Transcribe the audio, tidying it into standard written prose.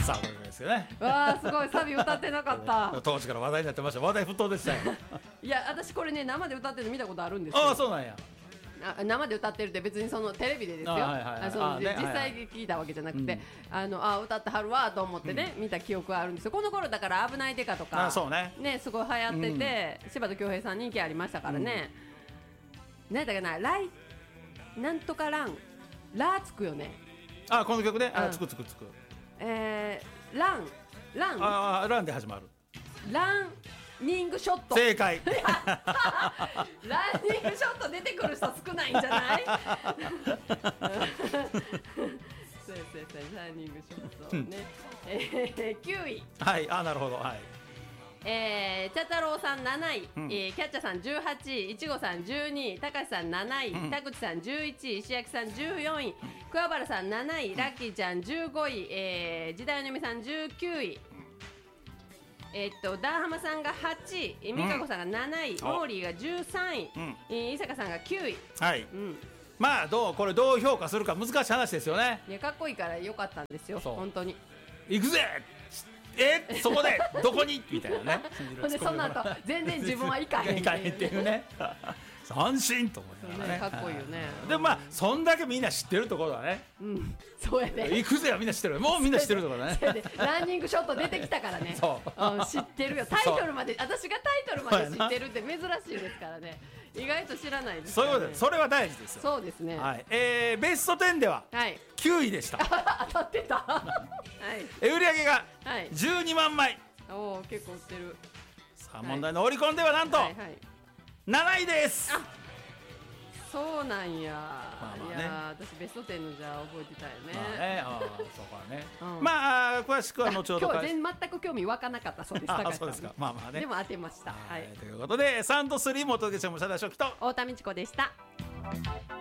さあこれですよね。 わあすごい、サビ歌ってなかった当時から話題になってました。話題沸騰でしたよ。 いや私これね生で歌ってるの見たことあるんですよ。 ああそうなんや。 生で歌ってるって別にそのテレビでですよ。実際聞いたわけじゃなくて、歌ってはるわと思ってね、見た記憶はあるんですよ。この頃だから危ないデカとかそうね、 すごい流行ってて、柴田恭平さん人気ありましたからね。何だっけな、なんとかランつくよね。 あこの曲ね、つくランで始まる。 ランニングショット。 正解。 ランニングショット出てくる人少ないんじゃない？そうランニングショットね。9位。 はい、なるほど。はい。 チャタロウさん7位、キャッチャーさん18位、いちごさん12位、たかしさん7位、田口さん11位、石焼さん14位、桑原さん7位、ラッキーちゃん15位、時代のみさん19位、ダーハマさんが8位、美香子さんが7位、モーリーが13位、伊坂さんが9位。 はい。まあこれどう評価するか難しい話ですよね。 いやかっこいいから良かったんですよ本当に。 行くぜ。そこでどこにみたいなね。 でその後全然自分は行かへんっていうね。三振と思いながらね。 かっこいいよね。 でもそんだけみんな知ってるところだね。 そうやね。 行くぜはみんな知ってる。もうみんな知ってるところだね。 ランニングショット出てきたからね。知ってるよ。タイトルまで、私がタイトルまで知ってるって珍しいですからね。意外と知らないです。 そういうことで、それは大事ですよ。 そうですね。 ベスト10では9位でした。 当たってた。 売り上げが12万枚。 おお結構売ってる。 さあ問題のオリコンではなんと7位です。 そうなんや。いや私ベスト10のじゃあ覚えてたよね。 そうかね。詳しくは後ほど。 今日は全く興味湧かなかったそうです。 そうですか。ね。 でも当てました。 ということで3と3もお届けしてました。初期と太田美智子でした。